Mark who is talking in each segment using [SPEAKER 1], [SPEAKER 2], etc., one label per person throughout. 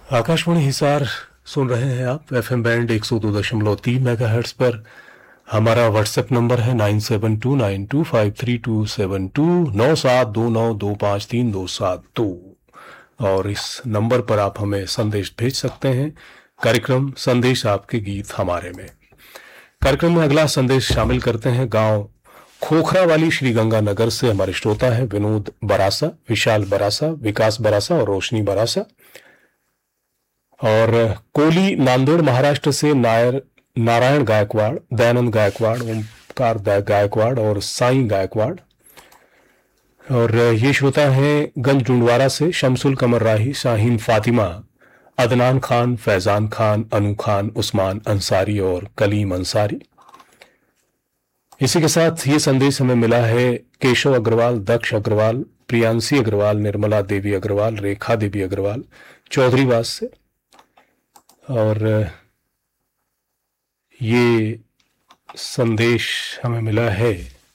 [SPEAKER 1] आकाशवाणी हिसार सुन रहे हैं आप एफएम बैंड 102.3 मेगाहर्ट्ज पर। हमारा व्हाट्सएप नंबर है 9729253272 9729253272 और इस नंबर पर आप हमें संदेश भेज सकते हैं। कार्यक्रम संदेश आपके गीत हमारे में। कार्यक्रम में अगला संदेश शामिल करते हैं गांव खोखरा वाली श्री गंगानगर से। हमारे श्रोता हैं विनोद बरासा, विशाल बरासा, विकास बरासा और रोशनी बरासा। और कोली नांदेड़ महाराष्ट्र से नारायण गायकवाड़, दयानंद गायकवाड़, ओमकार गायकवाड़ और साईं गायकवाड़। और ये श्रोता हैं गंज डुंडवारा से शमसुल कमर राही, शाहीन फातिमा, अदनान खान, फैजान खान, अनु खान, उस्मान अंसारी और कलीम अंसारी। इसी के साथ ये संदेश हमें मिला है केशव अग्रवाल, दक्ष अग्रवाल, प्रियांशी अग्रवाल, निर्मला देवी अग्रवाल, रेखा देवी अग्रवाल चौधरीवास से। और ये संदेश हमें मिला है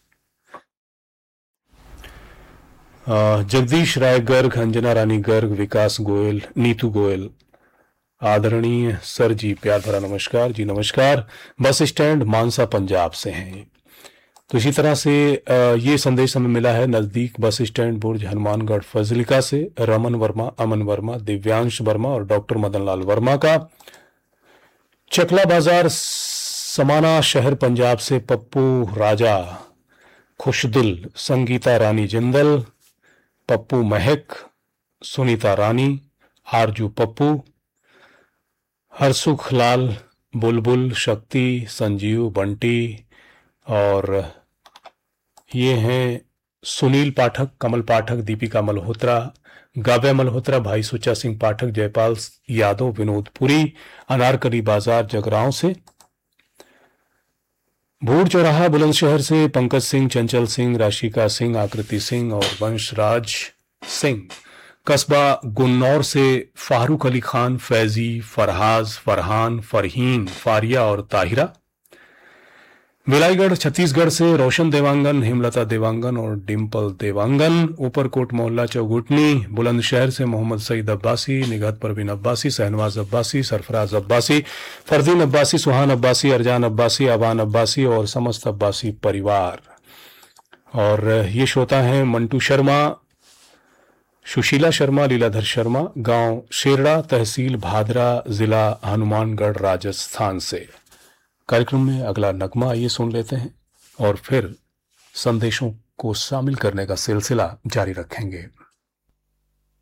[SPEAKER 1] जगदीश राय गर्ग, अंजना रानी गर्ग, विकास गोयल, नीतू गोयल। आदरणीय सर जी, प्यार भरा नमस्कार जी। नमस्कार। बस स्टैंड मानसा पंजाब से हैं। तो इसी तरह से ये संदेश हमें मिला है नजदीक बस स्टैंड बुर्ज हनुमानगढ़ फजलिका से रमन वर्मा, अमन वर्मा, दिव्यांश वर्मा और डॉक्टर मदनलाल वर्मा का। चकला बाजार समाना शहर पंजाब से पप्पू राजा, खुशदिल, संगीता रानी जिंदल, पप्पू महक, सुनीता रानी, आरजू पप्पू, हरसुख लाल, बुलबुल, शक्ति, संजीव, बंटी। और ये हैं सुनील पाठक, कमल पाठक, दीपिका मल्होत्रा, गाव्या मल्होत्रा, भाई सुचा सिंह पाठक, जयपाल यादव, विनोद पुरी, अनारकली बाजार जगरांव से। भूड़ चौराहा बुलंदशहर से पंकज सिंह, चंचल सिंह, राशिका सिंह, आकृति सिंह और वंशराज सिंह। कस्बा गुन्नौर से फारूक अली खान, फैजी, फरहाज, फरहान, फरहीन, फारिया और ताहिरा। विलाईगढ़ छत्तीसगढ़ से रोशन देवांगन, हेमलता देवांगन और डिम्पल देवांगन। ऊपरकोट मोहल्ला चौगुटनी बुलंदशहर से मोहम्मद सईद अब्बासी, निगहत परवीन अब्बासी, शहनवाज अब्बासी, सरफराज अब्बासी, फरदीन अब्बासी, सुहान अब्बासी, अरजान अब्बासी, अबान अब्बासी और समस्त अब्बासी परिवार। और ये श्रोता हैं मंटू शर्मा, सुशीला शर्मा, लीलाधर शर्मा, गांव शेरड़ा, तहसील भादरा, जिला हनुमानगढ़, राजस्थान से। कार्यक्रम में अगला नगमा आइए सुन लेते हैं और फिर संदेशों को शामिल करने का सिलसिला जारी रखेंगे।